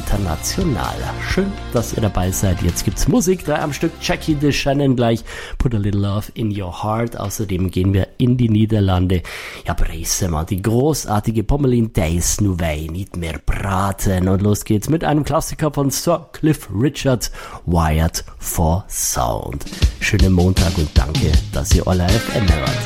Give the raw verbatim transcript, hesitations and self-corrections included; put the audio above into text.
international. Schön, dass ihr dabei seid. Jetzt gibt's Musik, drei am Stück. Jackie DeShannon gleich. Put a Little Love in Your Heart. Außerdem gehen wir in die Niederlande. Ja, Bresema, die großartige Pommelin Days Nouvelle, nicht mehr braten. Und los geht's mit einem Klassiker von Sir Cliff Richard, Wired for Sound. Schönen Montag und danke, dass ihr euer F M hört.